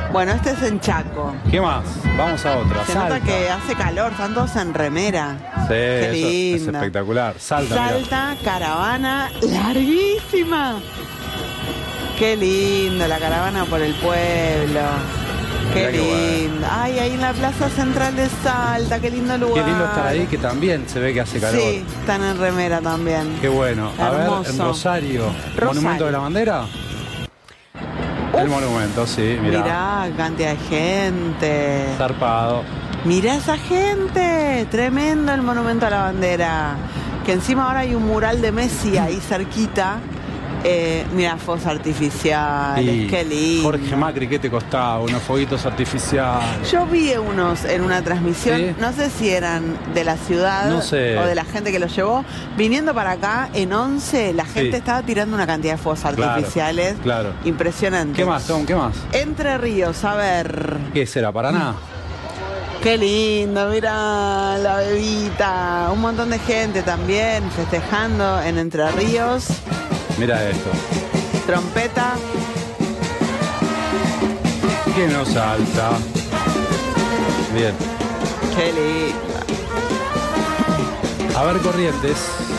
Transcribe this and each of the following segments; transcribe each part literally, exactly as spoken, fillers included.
Bueno, este es en Chaco. ¿Qué más? Vamos a otra. Se Salta. nota que hace calor, están todos en remera. Sí, Qué eso es lindo. espectacular. Salta, Salta, caravana larguísima. Qué lindo, la caravana por el pueblo. Qué Mirá qué lindo. bueno. Ay, ahí en la plaza central de Salta, qué lindo lugar. Qué lindo estar ahí, que también se ve que hace calor. Sí, están en remera también. Qué bueno. A Hermoso. ver, en Rosario. Rosario. ¿Monumento de la Bandera? El monumento, sí, mirá. Mirá, cantidad de gente. Zarpado. Mirá esa gente. Tremendo el monumento a la bandera. Que encima ahora hay un mural de Messi ahí cerquita. Eh, mira, fuegos artificiales, Y qué lindo. Jorge Macri, ¿qué te costaba? Unos fueguitos artificiales. Yo vi unos en una transmisión, ¿Sí? no sé si eran de la ciudad No sé. o de la gente que los llevó. Viniendo para acá, en once, la gente Sí. estaba tirando una cantidad de fuegos Claro, artificiales. claro. Impresionante. ¿Qué más, Tom? ¿Qué más? Entre Ríos, a ver. ¿Qué será? ¿Paraná? Qué lindo, mira la bebita. Un montón de gente también festejando en Entre Ríos. Mira esto. Trompeta. ¿Qué nos salta? Bien. Qué lindo. A ver, Corrientes.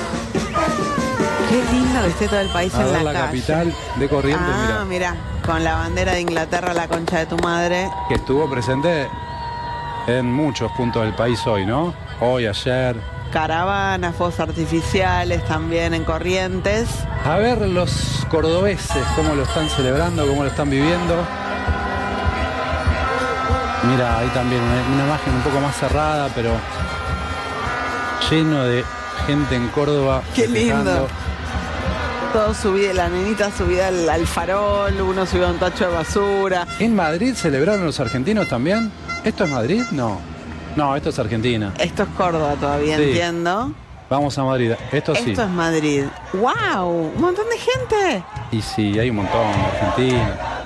Qué lindo que esté todo el país A en ver la, la calle. capital de Corrientes, Ah, mira. mira, con la bandera de Inglaterra, la concha de tu madre. Que estuvo presente en muchos puntos del país hoy, ¿no? Hoy, ayer. Caravanas, fuegos artificiales también en Corrientes. A ver los cordobeses, cómo lo están celebrando, cómo lo están viviendo. Mira, ahí también una, una imagen un poco más cerrada, pero lleno de gente en Córdoba. Qué festejando. lindo. Todo subido, la nenita subida al, al farol, uno subió a un tacho de basura. ¿En Madrid celebraron los argentinos también? ¿Esto es Madrid? No. No, esto es Argentina. Esto es Córdoba todavía, Sí. entiendo. Vamos a Madrid. Esto sí. Esto es Madrid. ¡Wow! Un montón de gente. Y sí, hay un montón de argentinos.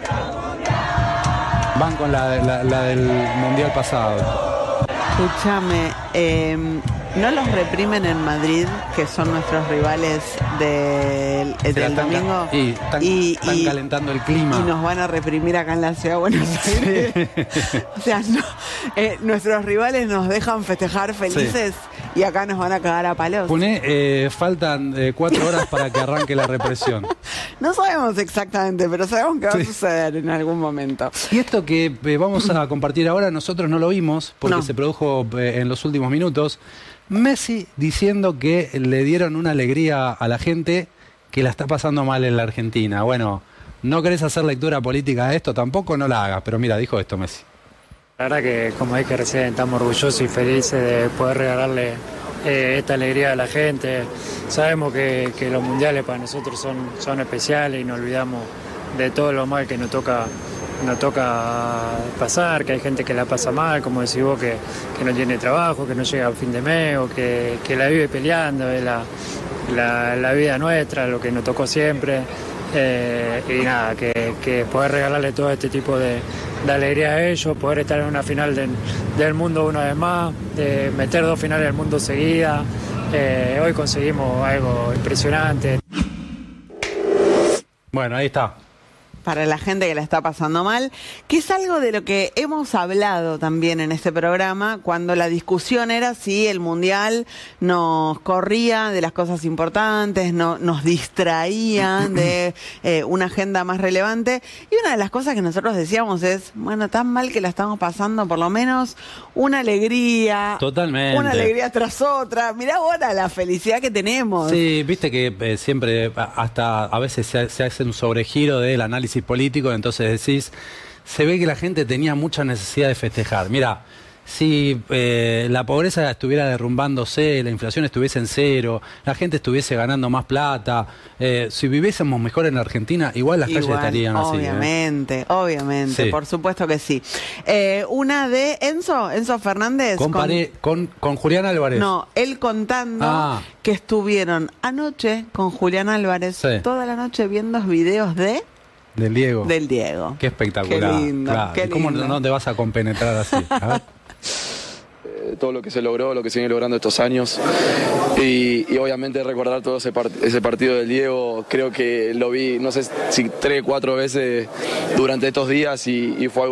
Van con la, la- la del mundial pasado. Escúchame, eh, ¿no los reprimen en Madrid, que son nuestros rivales del, Se la del están ca- domingo? y están, Y- están y- calentando el clima. Y nos van a reprimir acá en la ciudad de Buenos Aires. O sea, no, eh, nuestros rivales nos dejan festejar felices y acá nos van a cagar a palos. Puné, eh, faltan eh, cuatro horas para que arranque la represión. No sabemos exactamente, pero sabemos que va Sí. a suceder en algún momento. Y esto que eh, vamos a compartir ahora, nosotros no lo vimos porque No. se produjo eh, en los últimos minutos. Messi diciendo que le dieron una alegría a la gente que la está pasando mal en la Argentina. Bueno, ¿no querés hacer lectura política de esto? Tampoco no la hagas, pero mira, dijo esto Messi. La verdad que, como dije recién, estamos orgullosos y felices de poder regalarle eh, esta alegría a la gente. Sabemos que, que los mundiales para nosotros son, son especiales y nos olvidamos de todo lo mal que nos toca, nos toca pasar, que hay gente que la pasa mal, como decís vos, que, que no tiene trabajo, que no llega al fin de mes o que, que la vive peleando, es la, la, la vida nuestra, lo que nos tocó siempre. Eh, y nada, que, que poder regalarle todo este tipo de, de alegría a ellos, poder estar en una final del, del mundo una vez más, de meter dos finales del mundo seguidas. Eh, hoy conseguimos algo impresionante. Bueno, ahí está. Para la gente que la está pasando mal, que es algo de lo que hemos hablado también en este programa, cuando la discusión era si el Mundial nos corría de las cosas importantes, no, nos distraía de eh, una agenda más relevante. Y una de las cosas que nosotros decíamos es, bueno, tan mal que la estamos pasando, por lo menos una alegría. Totalmente. Una alegría tras otra. Mirá ahora la felicidad que tenemos. Sí, viste que eh, siempre, a- hasta a veces se, se hace un sobregiro del análisis político, entonces decís, se ve que la gente tenía mucha necesidad de festejar. Mira, si eh, la pobreza estuviera derrumbándose, la inflación estuviese en cero, la gente estuviese ganando más plata, eh, si viviésemos mejor en Argentina, igual las calles Igual, estarían así. ¿eh? obviamente, obviamente, Sí. por supuesto que sí. Eh, una de Enzo, Enzo Fernández. Con, pare- con, con Julián Álvarez. No, él contando Ah. que estuvieron anoche con Julián Álvarez Sí. toda la noche viendo videos de Del Diego. del Diego. Qué espectacular. Qué lindo, Claro. qué ¿Y ¿Cómo lindo. no te vas a compenetrar así? A ver. Eh, todo lo que se logró, lo que se viene logrando estos años y, y obviamente recordar todo ese, part- ese partido del Diego, creo que lo vi, no sé si tres, cuatro veces durante estos días y, y fue algo